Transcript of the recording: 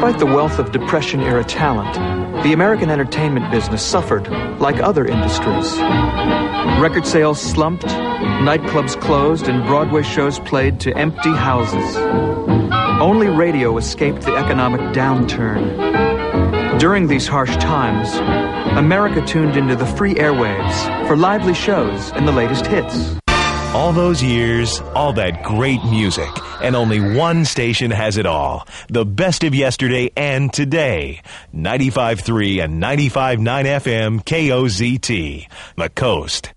Despite the wealth of Depression-era talent, the American entertainment business suffered like other industries. Record sales slumped, nightclubs closed, and Broadway shows played to empty houses. Only radio escaped the economic downturn. During these harsh times, America tuned into the free airwaves for lively shows and the latest hits. All those years, all that great music, and only one station has it all. The best of yesterday and today. 95.3 and 95.9 FM KOZT. The Coast.